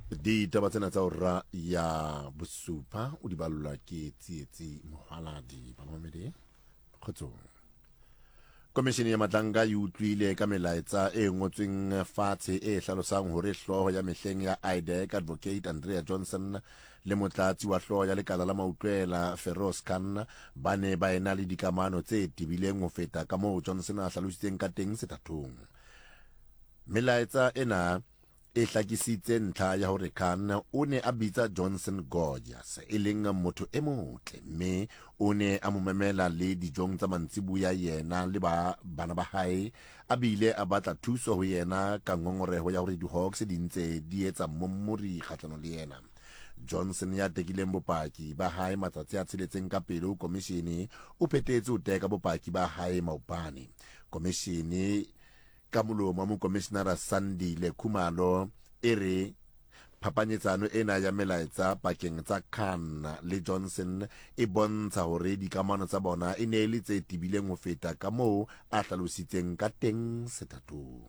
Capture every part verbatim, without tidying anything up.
di taba tsena tsa ora ya bosupa o di balola ke tsietsi mohaladi bamamedi kgotso. Komishini ya Matlanga e utlwile ka melaetsa e ngotsweng fatshe e hlalosang hore hloho ya mehleng ya I D E C Advocate Andrea Johnson le motlatsi wa hloho ya lekala la mautlwela Feroz Khan ba ne ba ena le dikamano tse tibileng ho feta ka moo Johnson a hlalositseng ka teng sethathong. Melaetsa ena e hlakisitse ntlha ya hore Khan o ne a bitsa Johnson gorgeous e leng motho e motle, mme o ne a mo memela le dijong tsa mantsibuya yena le ba bana ba hae a bile a batla thuso ho yena ka ngongoreho ya hore di-Hawks di ntse di etsa mommori kgahlano le yena. Johnson ya tekileng bopaki ba hae matsatsi a tsheletseng ka pele ho komishini o phetetse ho teka bopaki ba hae maopane. Komishini ka molomo mo komishenara Sandile Khumalo e re phapanyetsano ena ya melaetsa pakeng tsa Khan le Johnson e bontsha hore dikamano tsa bona e ne le tse tibileng ho feta ka moo a hlalositseng ka teng sethathong.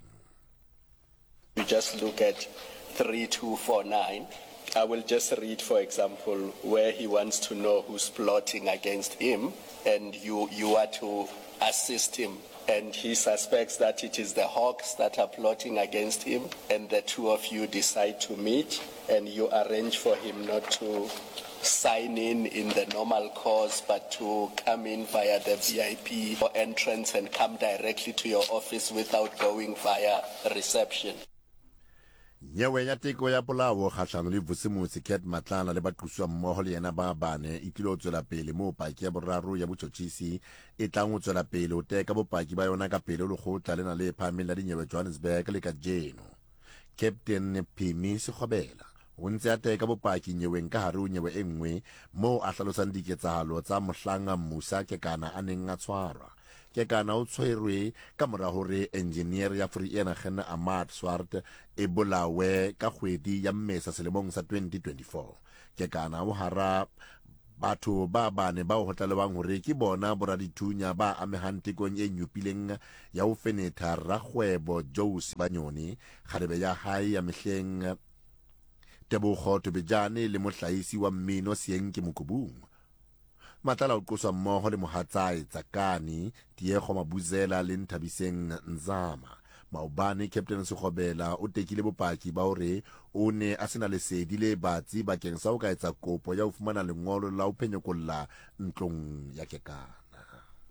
You just look at three two four nine. I will just read, for example, where he wants to know who's plotting against him, and you you are to assist him. And he suspects that it is the Hawks that are plotting against him, and the two of you decide to meet, and you arrange for him not to sign in in the normal course, but to come in via the V I P entrance and come directly to your office without going via reception. Nyewe ya teko ya polao kgahlano le Vusimusi Ket Matlana le baqhuswa mmoho le yena ba bane e tlile ho tswela pele moo paki ya boraro ya botjhotjhisi e tlang ho tswela pele ho teka bopaki ba yona ka pele lekgotla lena le phahameng la dinyewe Johannesburg le ka jeno. Captain Phimi Sekgobela o ntse a teka bopaki nyeweng ka hare ho nyewe e nngwe moo a hlalosang diketsahalo tsa Mohlanga Musa Kekana a neng a tshwarwa. Kekana o tshwerwe ka mora hore engineer ya Vereeniging Ahmad Swart e bolawe ka kgwedi ya Mmesa selemong sa twenty twenty-four. Kekana o hara batho ba bane ba ho tlalewang hore ke bona boradithunya ba amehang tekong e nyupileng ya ho fenetha rakgwebo Jose Banyoni kgarebe ya hae ya mehleng Tebogo Tobejane le mohlahisi wa mmino Sienke Mokubung. Matala o qoswa mmoho le mohatsae Tsakani Tiego Mabuzela le Nthabiseng Nzama. Maobane Captain Sekgobela o tekile bopaki ba hore o ne a sena lesedi le batsi bakeng sa ho ka etsa kopo ya ho fumana lengolo la ho phenyokolla ntlong ya Kekana.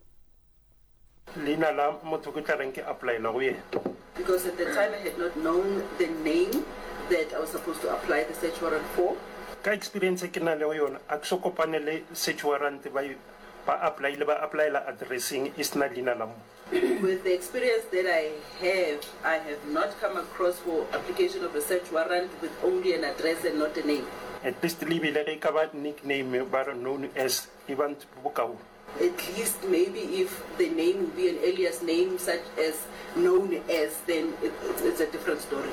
Lina la motho ke tla reng ke apply la go yena. Because at the time I had not known the name that I was supposed to apply the search warrant for. Ka experience ke na le yona a ke so kopane le search warrant ba ba apply le ba apply la addressing is na lina la mo. With the experience that I have, I have not come across for application of a search warrant with only an address and not a name. At least libi le ka ba nickname ba known as Ivan Bukau. At least maybe if the name would be an alias name such as known as, then it, it's, it's a different story.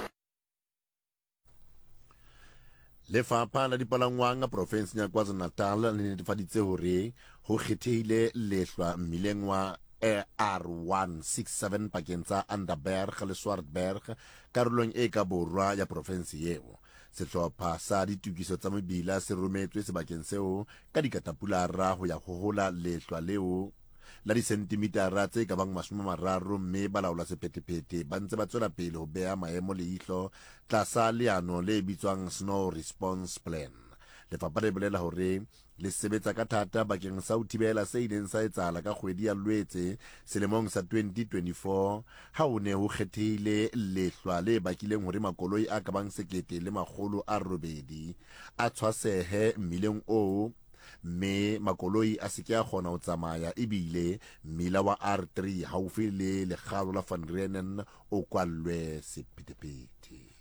Lefapha la dipalangwang province ya KwaZulu-Natal le netefaditse hore ho kgethehile lehlwa mmileng wa R one sixty-seven pakeng tsa Underberg le Swartberg karolong e ka borwa ya province eo. Sehlopha sa ditukiso tsa mebila se rometswe sebakeng seo ka dikatapulara ho ya hohola lehlwa leo la disentimitara tse ka bang mashome mararo, mme ba laola sephethephethe ba ntse ba tswela pele ho beha maemo leihlo tlasa leano le bitswang Snow Response Plan. Lefapha le bolela hore le sebetsa ka thata bakeng sa ho thibela se ileng sa etsahala ka kgwedi ya Lwetse selemong sa twenty twenty-four ha o ne ho kgethehile lehlwa le bakileng hore makoloi a ka bang sekete le makgolo a robedi a tshwasehe mmileng oo, mme makoloi a seke a kgona ho tsamaya ebile mmila wa R three haufi le lekgalo la Van Reenen o kwallwe sephethephethe.